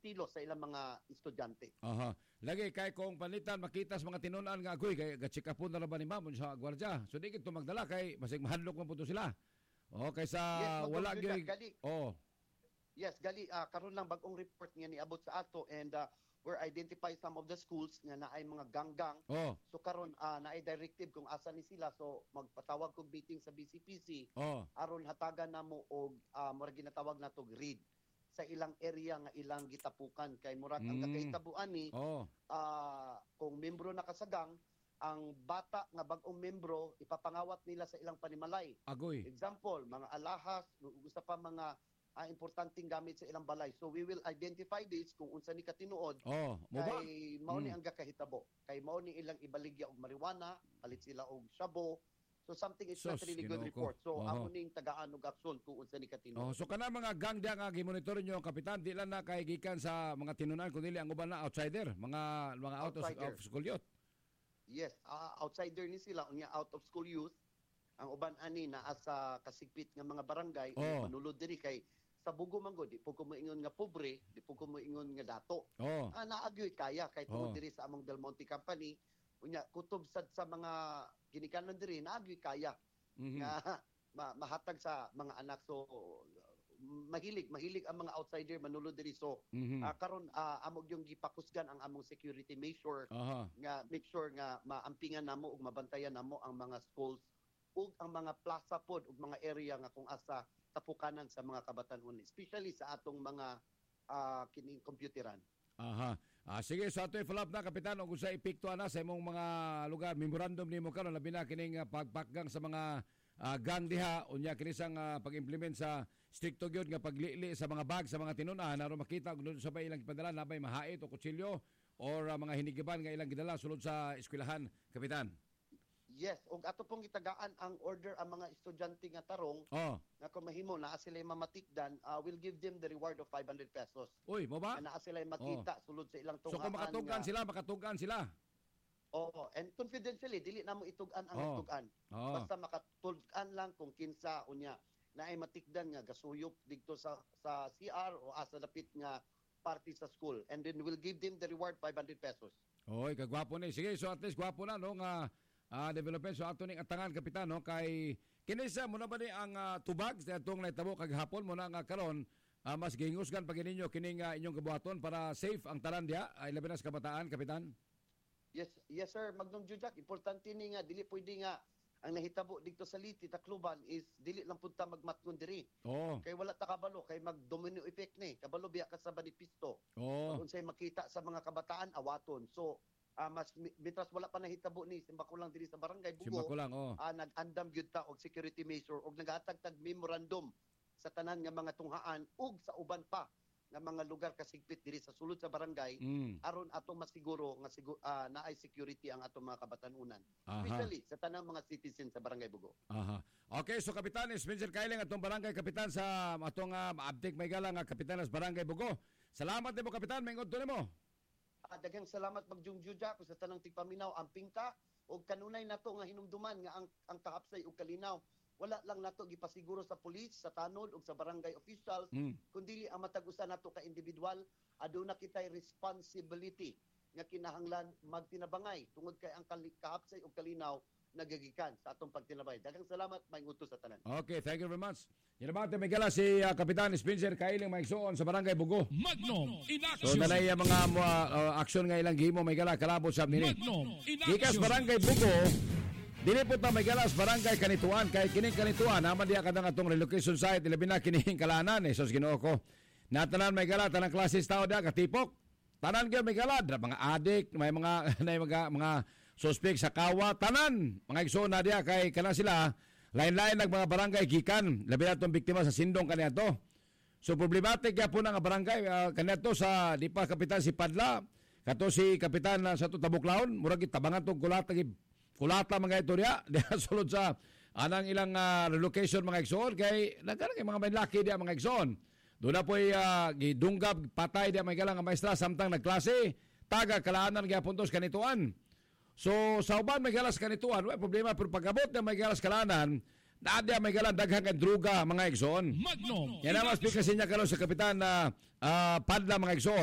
estilo sa ilang mga estudyante. Aha. Lagi kay kung panitan makita sa mga tinunan nga agoy kay ga-check-upon na ba ni ma'am sa gwardiya. So di kito magdala kay basig mahadlok man puto sila. Kaysa wala gyud. Yes, gali karon lang bag-ong report nga niabot sa ato and we're identify some of the schools nga naay mga ganggang. So karon naay directive kung asa ni sila, so magpatawag kog meeting sa BCPC aron hatagan namo og murag ginatawag nato grid sa ilang area nga ilang gitapukan kay murag ang kakahitabuan ni kung membro na kasagang ang bata nga bag-ong membro ipapangawat nila sa ilang panimalay. Agoy. Example, mga alahas, gusto pa mga importanteng gamit sa ilang balay. So we will identify this kung unsa ni katinuod. Kay mao ni ang gakahitabo. Kay mao ni ilang ibaligya og marijuana, palit sila og shabu. So something is not really good report. So amo ning tagaan og aksyon kung unsa ni katinuod. So kana mga gang dia nga gimonitor nyo kapitan, di lang na kay gikan sa mga tinunan kundi ang uban na outsider, mga out of school youth. Yes, outsider ni sila unya out of school youth. Ang uban ani naa sa kasigpit nga mga barangay manulod diri kay sa Bugo Manggod, di po ko moingon nga pobre, di po ko moingon nga dato. Naagyoy kaya kay tungod diri sa among Del Monte Company, unya kutob sad sa mga ginikanan diri naagyoy kaya nga mahatag sa mga anak. So mahilig ang mga outsider manulod diri. So karon amog yung gipakusgan ang among security measure nga make sure nga maampingan namo ug mabantayan namo ang mga schools ug ang mga plaza pod ug mga area nga kung asa tapukanan sa mga kabatan-on, especially sa atong mga kining computeran. Sige, so ato i-follow up na kapitan kung sa epekto na sa imong mga lugar. Memorandum nimo karon labi na kining pagpakgang sa mga gang diha unya kini sang pag-implement sa stricto gyud nga paglili sa mga bag sa mga tinunan aron makita kung sa bay ilang ipadala nabay mahait o kutsilyo or mga hinigiban nga ilang gidala sulod sa eskwelahan, kapitan. Yes, og ato pong gitagaan ang order ang mga estudyante nga tarong nga kung mahimo naa sila mamatikdan, we'll give them the reward of 500 pesos. Uy, mo ba? Naa sila makita sulod sa ilang tunghaan. So kung makatugan sila. And confidentially dili namo itugan ang itugan. Basta makatulgan lang kung kinsa unya naay matikdan nga gasuyop didto sa CR o asa dapit nga party sa school, and then we'll give them the reward 500 pesos. Oy, kagwapo ni. Sige, so at least gwapo na no nga development. So ato ning atangan kapitan no kay kinisa mo na ba ni ang tubag sa atong naitabo kag hapon mo na nga karon mas gingusgan pag ninyo kining inyong kabuhaton para safe ang tanan dia ay labi na sa kabataan, kapitan. Yes sir, Magnum Jujak, importante ni nga dili pwede nga ang nahitabo dito sa Liti Tacloban is dili lang punta magmatgon diri. Kay wala ta kabalo kay mag-domino effect ni. Kabalo biya ka sa banipisto. Unsay makita sa mga kabataan awaton. So mas mitras wala pa nahitabo ni Simbakulang diri sa Barangay Bugo. Nag-andam gyud ta og security measure og nagahatag memorandum sa tanan nga mga tunghaan ug sa uban pa nga mga lugar kasigpit diri sa sulod sa barangay aron ato masiguro nga naay security ang ato mga kabatanunan. Especially sa tanang mga citizens sa Barangay Bugo. Okay, so Kapitan Spencer Kailing atong barangay kapitan sa atong update may gala nga kapitan sa Barangay Bugo. Salamat nimo kapitan, maingod to nimo. Daghang salamat Magjungjuja ko sa tanang tigpaminaw amping ka og kanunay nato nga hinumduman nga ang kahapsay ug kalinaw wala lang nato gipasiguro sa pulis, sa tanod ug sa barangay officials kundi ang matag-usa nato ka individual aduna kitay responsibility nga kinahanglan magtinabangay tungod kay ang kahapsay ug kalinaw nagagikan sa atong pagtinabay. Daghang salamat, maing utos sa tanan. Okay, thank you very much. Yan naman, may gala si Kapitan Spencer Kailing maigsuon sa Barangay Bugo. Magnum in action. So, nanay mga aksyon nga ilang gihimo, may gala, kalabot sa nini. Gikas Barangay Bugo, dinipot na may gala sa Barangay Kanituan. Kay kining Kanituan, naman diya kadang atong relocation site, ilabi na kining kalanan, sos ginoo ko. Natanan may gala, tanang klases tao diya, katipok. Tanan gyud may gala, mga adik, may mga suspect sa kawa, tanan mga igsoon na diya kay kana sila lain-lain nag mga barangay gikan labi na itong biktima sa sindong kaniadto. So problematic ya po nga barangay kaniadto sa di pa kapitan si Padla kato si kapitan sa Tabuklaon murag tabangan tong kulata mga ito diya sulod sa anang ilang relocation mga igsoon kay nagkaroon kay mga manlaki diya mga igsoon. Doon na po'y gidunggab patay diya may galang maestra samtang nagklase taga kalaanan kaya puntos kanituan. So, sa uban may galas kanituan, may problema, pero pag-abot na may galas kalanan, naadya may galang daghang kang druga, mga igsoon. Magnum! Yan naman, speak kasi niya karon sa kapitan na Padla, mga igsoon.